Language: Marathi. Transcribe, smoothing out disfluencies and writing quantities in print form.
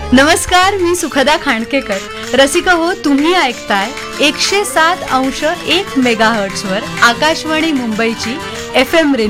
नमस्कार, मी सुखदा खांडकेकर. रसिका हो, तुम्ही ऐकताय 107.1 मेगाहर्ट्झ वर आकाशवाणी मुंबईची FM